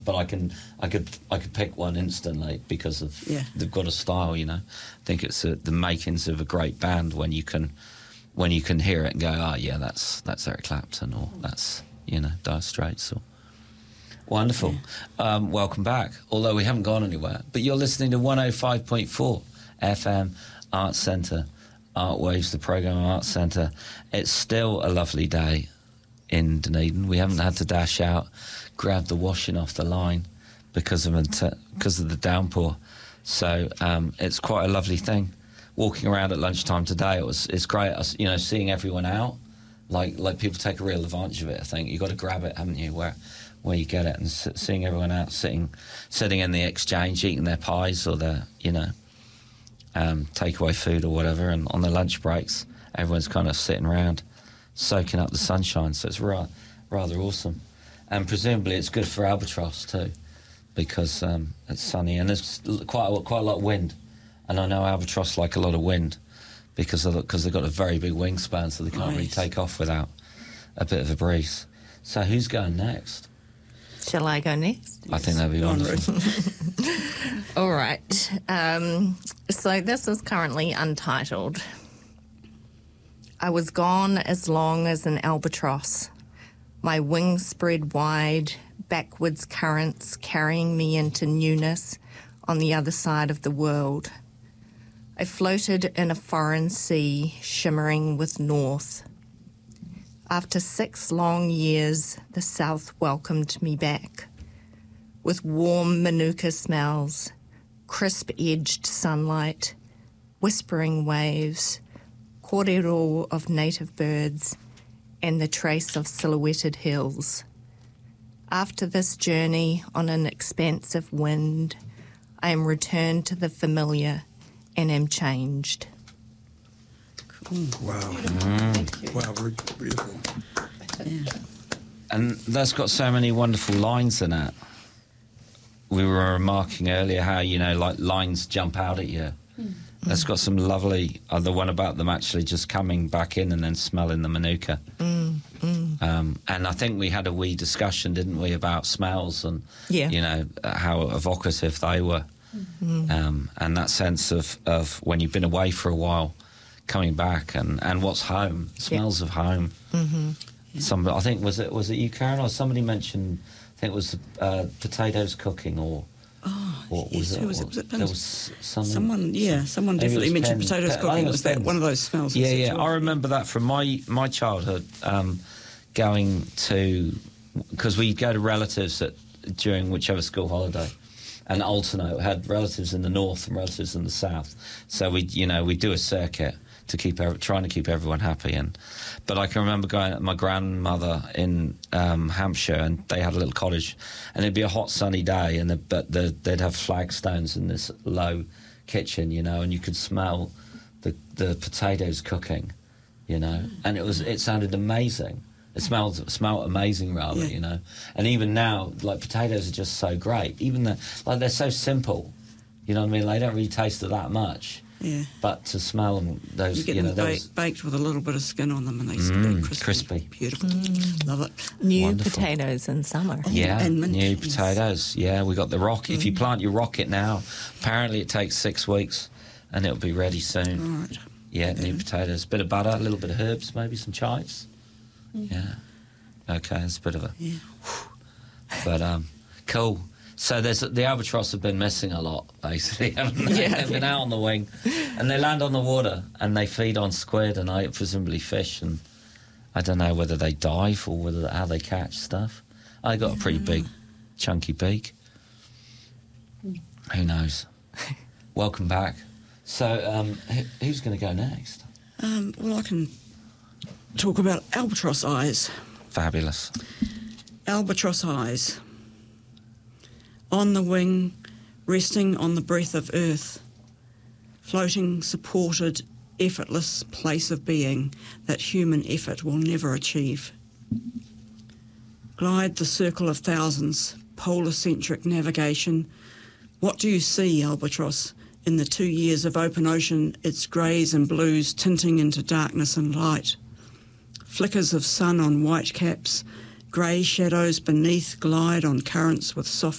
but I could pick one instantly because of they've got a style, you know. I think it's the makings of a great band when you can hear it and go, oh yeah, that's Eric Clapton, or that's, you know, Dire Straits. Or wonderful. Welcome back, although we haven't gone anywhere, but you're listening to 105.4 FM Arts Centre, Art Waves, the programme of Arts Centre. It's still a lovely day in Dunedin. We haven't had to dash out, grab the washing off the line because of the downpour. So it's quite a lovely thing. Walking around at lunchtime today, it's great. You know, seeing everyone out, like people take a real advantage of it. I think you've got to grab it, haven't you? Where you get it, and seeing everyone out sitting in the exchange, eating their pies or their, you know, takeaway food or whatever, and on their lunch breaks, everyone's kind of sitting around, soaking up the sunshine. So it's rather awesome. And presumably it's good for albatross too, because it's sunny and there's quite a lot of wind. And I know albatross like a lot of wind because they've got a very big wingspan, so they can't really take off without a bit of a breeze. So who's going next? Shall I go next? I think that'd be wonderful. All right. So this is currently untitled. I was gone as long as an albatross. My wings spread wide, backwards currents carrying me into newness on the other side of the world. I floated in a foreign sea, shimmering with north. After 6 long years, the south welcomed me back, with warm manuka smells, crisp-edged sunlight, whispering waves, kōrero of native birds, and the trace of silhouetted hills. After this journey on an expansive wind, I am returned to the familiar and am changed. Cool. Wow. Wow, very beautiful. Yeah. And that's got so many wonderful lines in it. We were remarking earlier how, you know, like lines jump out at you. That's got some lovely, the one about them actually just coming back in and then smelling the manuka. And I think we had a wee discussion, didn't we, about smells and, you know, how evocative they were. And that sense of when you've been away for a while, coming back and what's home, smells of home. I think, was it you, Karen, or somebody mentioned, I think it was potatoes cooking, or... What was it? Was it there was someone definitely mentioned potatoes cooking. Was that one of those smells? Yeah. I remember that from my childhood, going to, because we'd go to relatives during whichever school holiday, and alternate. We had relatives in the north and relatives in the south, so we'd do a circuit to trying to keep everyone happy. But I can remember going at my grandmother in Hampshire, and they had a little cottage, and it'd be a hot sunny day, but they'd have flagstones in this low kitchen, you know, and you could smell the potatoes cooking, you know, and it sounded amazing. It smelled amazing, rather, you know. And even now, like, potatoes are just so great. Even they're so simple, you know what I mean? They don't really taste it that much. Yeah. But to smell them, those, you get them baked with a little bit of skin on them, and they get crispy. Beautiful. Love it. New Wonderful. Potatoes in summer. Yeah, and mint. New potatoes. Yeah, we got the rocket. If you plant your rocket now, apparently it takes 6 weeks, and it'll be ready soon. Right. Yeah, new potatoes. Bit of butter, a little bit of herbs, maybe some chives. Yeah. Okay, it's a bit of a... Yeah. But, cool. So the albatross have been missing a lot, basically, haven't they? Yeah. They've been out on the wing, and they land on the water, and they feed on squid and presumably fish, and I don't know whether they dive or how they catch stuff. I got a pretty big, chunky beak. Who knows? Welcome back. So, who's going to go next? Well, I can talk about albatross eyes. Fabulous. Albatross eyes. On the wing, resting on the breath of earth, floating, supported, effortless place of being that human effort will never achieve. Glide the circle of thousands, polar-centric navigation. What do you see, albatross, in the 2 years of open ocean, its greys and blues tinting into darkness and light? Flickers of sun on white caps, Grey shadows beneath glide on currents with soft